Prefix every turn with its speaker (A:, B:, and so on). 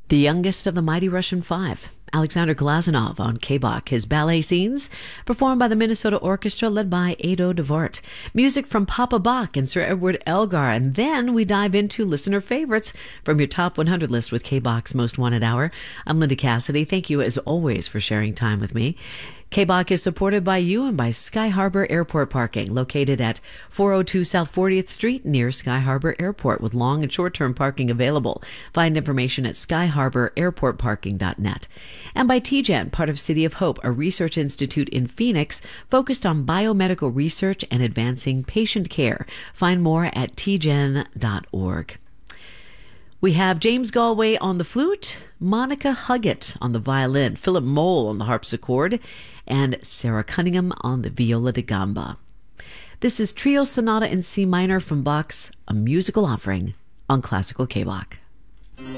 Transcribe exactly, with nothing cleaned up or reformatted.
A: The youngest of the mighty Russian Five, Alexander Glazunov on K-Bach. His ballet scenes performed by the Minnesota Orchestra led by Ado DeVort. Music from Papa Bach and Sir Edward Elgar. And then we dive into listener favorites from your top one hundred list with K-Bach's Most Wanted Hour. I'm Linda Cassidy. Thank you as always for sharing time with me. K-Bach is supported by you and by Sky Harbor Airport Parking, located at four oh two South fortieth Street near Sky Harbor Airport, with long and short-term parking available. Find information at sky harbor airport parking dot net. And by T G E N, part of City of Hope, a research institute in Phoenix focused on biomedical research and advancing patient care. Find more at t gen dot org. We have James Galway on the flute, Monica Huggett on the violin, Philip Mole on the harpsichord, and Sarah Cunningham on the viola da gamba. This is Trio Sonata in C minor from Bach's A Musical Offering on Classical K-Bach.